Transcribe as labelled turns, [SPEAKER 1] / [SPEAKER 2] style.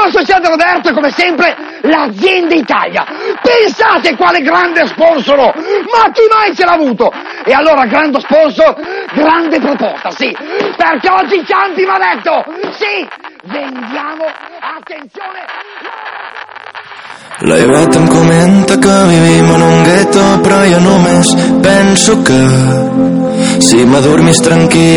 [SPEAKER 1] Associato Roberto, come sempre, l'azienda Italia. Pensate quale grande sponsor, ma chi mai ce l'ha avuto? E allora, grande sponsor, grande proposta, sì, perché oggi Ciampi mi ha detto, sì, vendiamo, attenzione...
[SPEAKER 2] La Ivat em comenta que vivim en un gueto, però jo només penso que si m'adormis tranquil